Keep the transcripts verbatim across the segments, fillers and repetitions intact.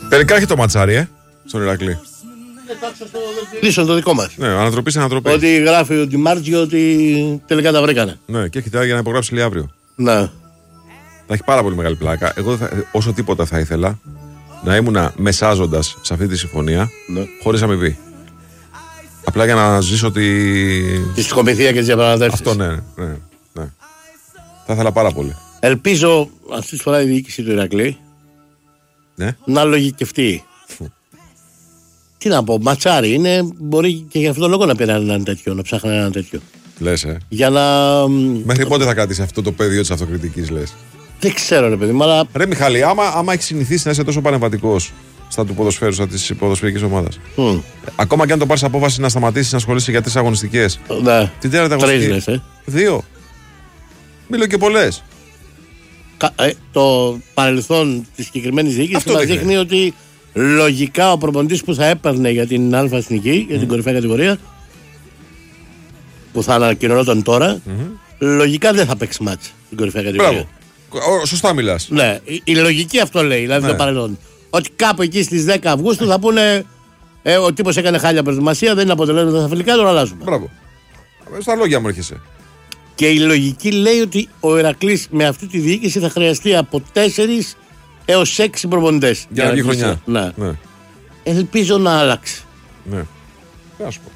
Τελικά έχει το ματσάρι, ε, στον Ηρακλή. Λύσον το δικό μας. Ναι, ανατροπή σε ανατροπή. Ότι γράφει ο Ντιμάρτζιο ότι τελικά τα βρήκανε. Ναι, και έχει για να υπογράψει λέει αύριο. Ναι. Θα έχει πάρα πολύ μεγάλη πλάκα. Εγώ θα, όσο τίποτα θα ήθελα να ήμουνα μεσάζοντας σε αυτή τη συμφωνία, ναι, χωρίς αμοιβή. Απλά για να ζήσω τη. Τη σκοπιθία και τη διαπραγματεύση. Αυτό ναι, ναι, ναι. Θα ήθελα πάρα πολύ. Ελπίζω αυτή τη φορά η διοίκηση του Ηρακλή, ναι, να λογικευτεί. Τι να πω, ματσάρι είναι, μπορεί και για αυτόν τον λόγο να πήραν έναν τέτοιο, να ψάχνουν έναν τέτοιο. Λες, ε. Για να. Μέχρι πότε θα κρατήσει αυτό το πεδίο της αυτοκριτικής, λες? Δεν ξέρω, ρε παιδί μου, αλλά. Ρε Μιχάλη, άμα, άμα έχει συνηθίσει να είσαι τόσο πανεμβατικός στα του ποδοσφαίρου, στα τη ποδοσφαιρική ομάδα. Mm. Ακόμα και αν το πάρει απόφαση να σταματήσει να ασχολείσαι για τρεις αγωνιστικές. Ναι. Την τέταρτη αγωνιστική. Ε. Δύο. Μίλω και πολλές. Ε, το παρελθόν τη συγκεκριμένη διοίκηση μας δείχνει ότι λογικά ο προπονητής που θα έπαιρνε για την Α εθνική, για την mm. κορυφαία κατηγορία, που θα ανακοινωνόταν τώρα, mm-hmm. λογικά δεν θα παίξει μάτς στην κορυφαία κατηγορία. Μπράβο. Σωστά μιλάς. Ναι, η, η λογική αυτό λέει, δηλαδή ναι. το παρελθόν. Ότι κάπου εκεί στις δέκα Αυγούστου θα πούνε ε, ο τύπος έκανε χάλια προετοιμασία, δεν είναι αποτελέσματα στα φιλικά, τον αλλάζουμε. Μπράβο. Στα λόγια μου έρχεσαι. Και η λογική λέει ότι ο Ηρακλής με αυτή τη διοίκηση θα χρειαστεί από τέσσερις έως έξι προπονητές. Για να βγει χρονιά. Ναι. Ναι. Ελπίζω να αλλάξει. Ναι. Θα σου πω.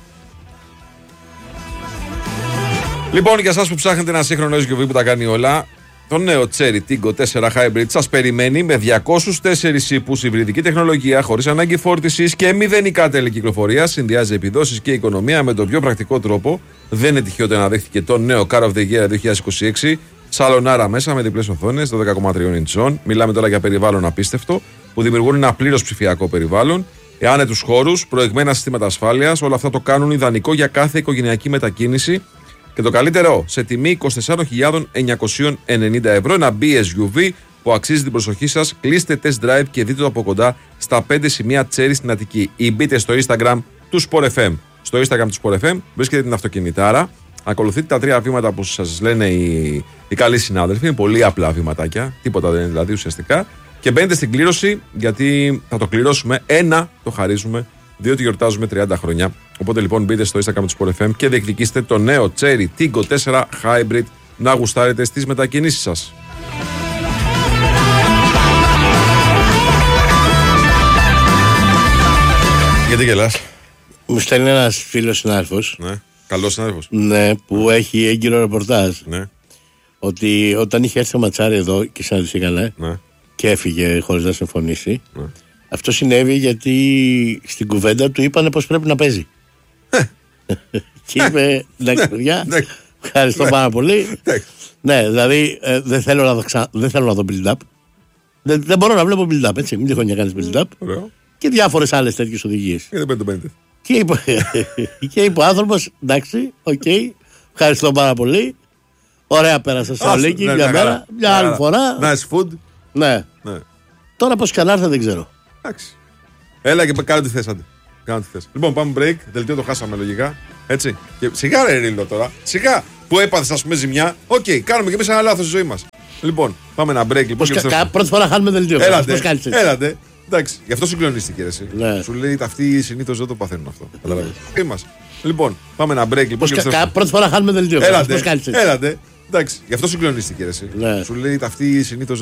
Λοιπόν, για εσάς που ψάχνετε ένα σύγχρονο ες γιου βι που τα κάνει όλα, το νέο Cherry Tiggo τέσσερα Hybrid σας περιμένει με διακόσιους τέσσερις ύπους, υβριδική τεχνολογία, χωρίς ανάγκη φόρτισης και μηδενικά τέλη κυκλοφορίας. Συνδυάζει επιδόσεις και οικονομία με τον πιο πρακτικό τρόπο. Δεν είναι τυχαίο ότι αναδέχθηκε το νέο Car of the Year δύο χιλιάδες είκοσι έξι. Σαλονάρα μέσα με διπλές οθόνες δώδεκα κόμμα τρία ιντσών. Μιλάμε τώρα για περιβάλλον απίστευτο που δημιουργούν ένα πλήρως ψηφιακό περιβάλλον. Άνετους χώρους, προηγμένα συστήματα ασφάλειας, όλα αυτά το κάνουν ιδανικό για κάθε οικογενειακή μετακίνηση. Και το καλύτερο, σε τιμή είκοσι τέσσερις χιλιάδες εννιακόσια ενενήντα ευρώ, ένα μπι ες γιου βι που αξίζει την προσοχή σας. Κλείστε test drive και δείτε το από κοντά στα πέντε σημεία Cherry στην Αττική. Ή μπείτε στο Instagram του Sport εφ εμ. Στο Instagram του Sport εφ εμ βρίσκεται την αυτοκινητάρα. Ακολουθείτε τα τρία βήματα που σας λένε οι, οι καλοί συνάδελφοι. Είναι πολύ απλά βηματάκια, τίποτα δεν είναι δηλαδή ουσιαστικά. Και μπαίνετε στην κλήρωση, γιατί θα το κληρώσουμε. Ένα το χαρίζουμε, διότι γιορτάζουμε τριάντα χρόνια. Οπότε λοιπόν μπείτε στο Instagram του Sport εφ εμ και διεκδικήστε το νέο Cherry Tiggo τέσσερα Hybrid να γουστάρετε στις μετακινήσεις σας. Γιατί γελάς? Μου στέλνει ένας φίλος συνάδελφος. Ναι. Καλός συνάδελφος. Ναι, που έχει έγκυρο ρεπορτάζ. Ναι. Ότι όταν είχε έρθει ο Ματσάρη εδώ και συναντηθήκανε, ναι, και έφυγε χωρίς να συμφωνήσει, ναι, αυτό συνέβη γιατί στην κουβέντα του είπανε πως πρέπει να παίζει. Και είπε, εντάξει παιδιά, ευχαριστώ πάρα πολύ. Ναι, δηλαδή ε, δεν, θέλω να δω ξα... δεν θέλω να δω build-up. Δεν, δεν μπορώ να βλέπω build-up, έτσι. Μην τυχόν να κάνεις build-up. Και διάφορες άλλες τέτοιες οδηγίες. Και είπε, και είπε ο άνθρωπος, εντάξει, οκ, okay, ευχαριστώ πάρα πολύ. Ωραία πέρασα στο Αλίκη, μια μέρα, μια άλλη φορά. Nice food. Ναι. Τώρα πως κανάρθα δεν ξέρω. Εντάξει. Έλα και κάνω τι θες, άντε. Κάνω τι θες. Λοιπόν, πάμε break. Δελτίο το χάσαμε λογικά. Έτσι. Και σιγά ρε Ρίλο τώρα. Σιγά που έπαθες ας πούμε ζημιά. Οκ, okay, κάνουμε και εμείς ένα λάθος στη ζωή μας. Λοιπόν, πάμε ένα break. Λοιπόν, κα, κα, πρώτη φορά χάνουμε δελτίο. Έλατε. Έλατε. Εντάξει, γι' αυτό συγκλονίστηκε εσύ. Ναι. Σου λέει αυτοί συνήθως δεν το παθαίνουν αυτό. Καταλαβαίνεις. Είμαστε. Λοιπόν, πάμε ένα break. Λοιπόν, κα, κα, πρώτη φορά χάνουμε δελτίο. Έλατε. Έλατε. Εντάξει, γι' αυτό συγκλονίστηκε εσύ. Ναι. Σου λέει αυτοί συνήθως